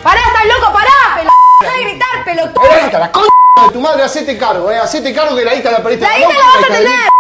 Pará, estás loco, pará, pelotudo. Deja de gritar, pelotudo. La hija, la concha de tu madre, hacete cargo, hacete cargo que la hija la perdiste. La hija la vas a tener.